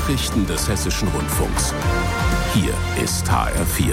Nachrichten des Hessischen Rundfunks. Hier ist HR4.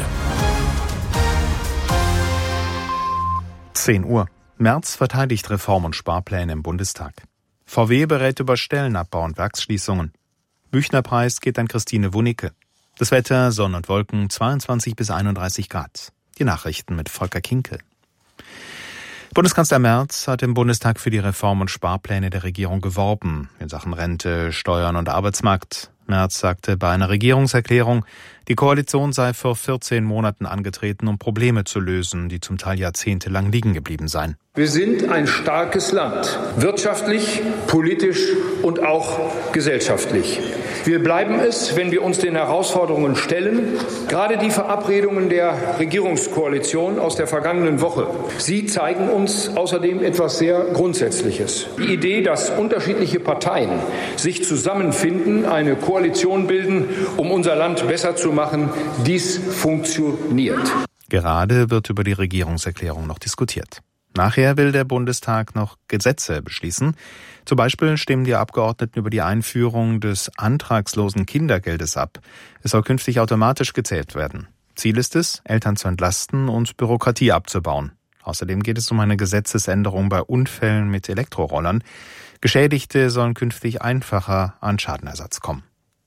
10 Uhr. Merz verteidigt Reform- und Sparpläne im Bundestag. VW berät über Stellenabbau und Werksschließungen. Büchnerpreis geht an Christine Wunicke. Das Wetter, Sonne und Wolken, 22 bis 31 Grad. Die Nachrichten mit Volker Kinkel. Bundeskanzler Merz hat im Bundestag für die Reform- und Sparpläne der Regierung geworben, in Sachen Rente, Steuern und Arbeitsmarkt. Merz sagte bei einer Regierungserklärung, die Koalition sei vor 14 Monaten angetreten, um Probleme zu lösen, die zum Teil jahrzehntelang liegen geblieben seien. Wir sind ein starkes Land, wirtschaftlich, politisch und auch gesellschaftlich. Wir bleiben es, wenn wir uns den Herausforderungen stellen. Gerade die Verabredungen der Regierungskoalition aus der vergangenen Woche, sie zeigen uns außerdem etwas sehr Grundsätzliches. Die Idee, dass unterschiedliche Parteien sich zusammenfinden, eine Koalition bilden, um unser Land besser zu machen, dies funktioniert. Gerade wird über die Regierungserklärung noch diskutiert. Nachher will der Bundestag noch Gesetze beschließen. Zum Beispiel stimmen die Abgeordneten über die Einführung des antragslosen Kindergeldes ab. Es soll künftig automatisch gezählt werden. Ziel ist es, Eltern zu entlasten und Bürokratie abzubauen. Außerdem geht es um eine Gesetzesänderung bei Unfällen mit Elektrorollern. Geschädigte sollen künftig einfacher an Schadenersatz kommen.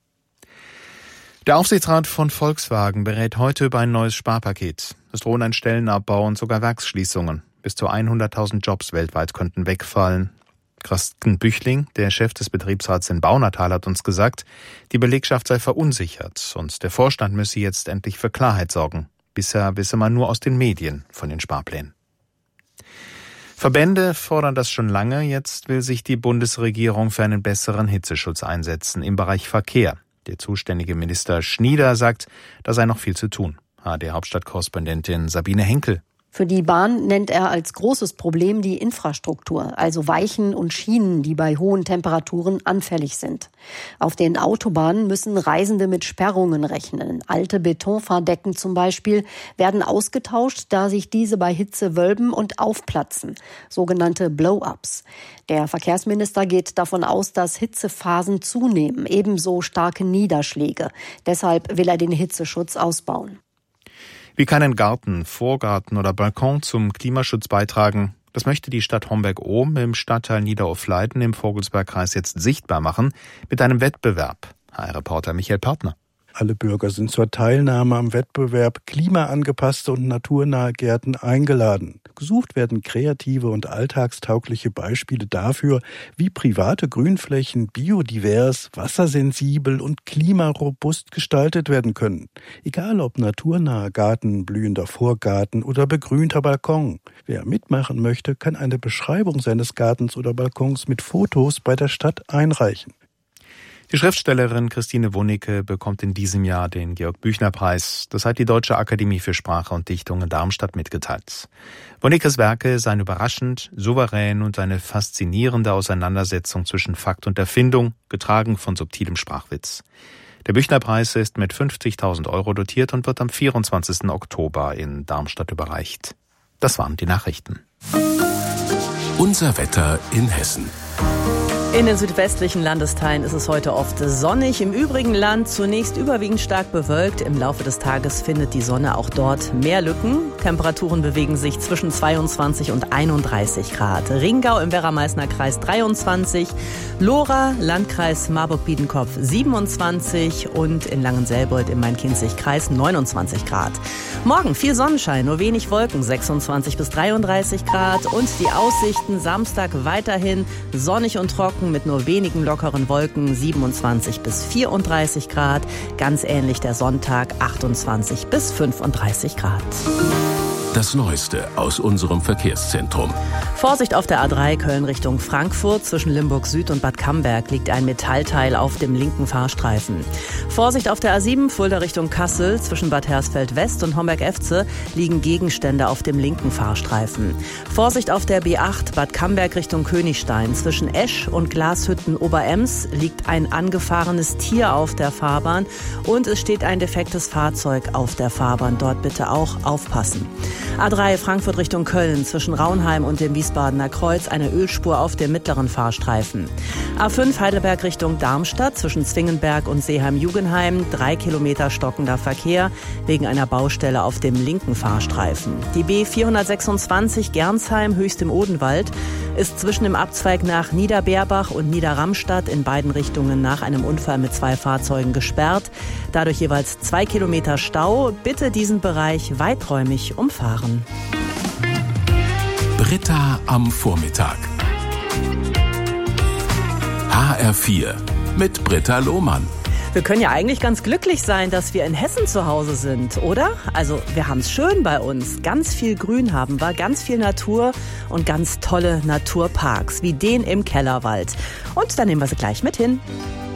Der Aufsichtsrat von Volkswagen berät heute über ein neues Sparpaket. Es drohen ein Stellenabbau und sogar Werksschließungen. Bis zu 100.000 Jobs weltweit könnten wegfallen. Carsten Büchling, der Chef des Betriebsrats in Baunatal, hat uns gesagt, die Belegschaft sei verunsichert und der Vorstand müsse jetzt endlich für Klarheit sorgen. Bisher wisse man nur aus den Medien von den Sparplänen. Verbände fordern das schon lange. Jetzt will sich die Bundesregierung für einen besseren Hitzeschutz einsetzen im Bereich Verkehr. Der zuständige Minister Schnieder sagt, da sei noch viel zu tun. ARD-Hauptstadtkorrespondentin Sabine Henkel. Für die Bahn nennt er als großes Problem die Infrastruktur, also Weichen und Schienen, die bei hohen Temperaturen anfällig sind. Auf den Autobahnen müssen Reisende mit Sperrungen rechnen. Alte Betonfahrdecken zum Beispiel werden ausgetauscht, da sich diese bei Hitze wölben und aufplatzen, sogenannte Blow-ups. Der Verkehrsminister geht davon aus, dass Hitzephasen zunehmen, ebenso starke Niederschläge. Deshalb will er den Hitzeschutz ausbauen. Wie kann ein Garten, Vorgarten oder Balkon zum Klimaschutz beitragen? Das möchte die Stadt Homberg-Ohm im Stadtteil Niederufleiden im Vogelsbergkreis jetzt sichtbar machen mit einem Wettbewerb. HR-Reporter Michael Partner. Alle Bürger sind zur Teilnahme am Wettbewerb klimaangepasste und naturnahe Gärten eingeladen. Gesucht werden kreative und alltagstaugliche Beispiele dafür, wie private Grünflächen biodivers, wassersensibel und klimarobust gestaltet werden können. Egal ob naturnaher Garten, blühender Vorgarten oder begrünter Balkon. Wer mitmachen möchte, kann eine Beschreibung seines Gartens oder Balkons mit Fotos bei der Stadt einreichen. Die Schriftstellerin Christine Wunicke bekommt in diesem Jahr den Georg-Büchner-Preis. Das hat die Deutsche Akademie für Sprache und Dichtung in Darmstadt mitgeteilt. Wunickes Werke seien überraschend, souverän und eine faszinierende Auseinandersetzung zwischen Fakt und Erfindung, getragen von subtilem Sprachwitz. Der Büchner-Preis ist mit 50.000 € dotiert und wird am 24. Oktober in Darmstadt überreicht. Das waren die Nachrichten. Unser Wetter in Hessen. In den südwestlichen Landesteilen ist es heute oft sonnig. Im übrigen Land zunächst überwiegend stark bewölkt. Im Laufe des Tages findet die Sonne auch dort mehr Lücken. Temperaturen bewegen sich zwischen 22 und 31 Grad. Ringau im Werra-Meißner Kreis 23, Lora, Landkreis Marburg-Biedenkopf 27 und in Langenselbold im Main-Kinzig-Kreis 29 Grad. Morgen viel Sonnenschein, nur wenig Wolken, 26 bis 33 Grad. Und die Aussichten Samstag weiterhin sonnig und trocken mit nur wenigen lockeren Wolken, 27 bis 34 Grad. Ganz ähnlich der Sonntag, 28 bis 35 Grad. Das Neueste aus unserem Verkehrszentrum. Vorsicht auf der A3 Köln Richtung Frankfurt. Zwischen Limburg Süd und Bad Camberg liegt ein Metallteil auf dem linken Fahrstreifen. Vorsicht auf der A7 Fulda Richtung Kassel. Zwischen Bad Hersfeld West und Homberg-Efze liegen Gegenstände auf dem linken Fahrstreifen. Vorsicht auf der B8 Bad Camberg Richtung Königstein. Zwischen Esch und Glashütten Oberems liegt ein angefahrenes Tier auf der Fahrbahn und es steht ein defektes Fahrzeug auf der Fahrbahn. Dort bitte auch aufpassen. A3 Frankfurt Richtung Köln zwischen Raunheim und dem Wiesbadener Wiesbadener Kreuz eine Ölspur auf dem mittleren Fahrstreifen. A5 Heidelberg Richtung Darmstadt zwischen Zwingenberg und Seeheim-Jugenheim 3 Kilometer stockender Verkehr wegen einer Baustelle auf dem linken Fahrstreifen. Die B426 Gernsheim Höchst im Odenwald ist zwischen dem Abzweig nach Niederbeerbach und Niederramstadt in beiden Richtungen nach einem Unfall mit 2 Fahrzeugen gesperrt. Dadurch jeweils 2 Kilometer Stau. Bitte diesen Bereich weiträumig umfahren. Britta am Vormittag. HR4 mit Britta Lohmann. Wir können ja eigentlich ganz glücklich sein, dass wir in Hessen zu Hause sind, oder? Also wir haben es schön bei uns. Ganz viel Grün haben wir, ganz viel Natur und ganz tolle Naturparks, wie den im Kellerwald. Und da nehmen wir sie gleich mit hin.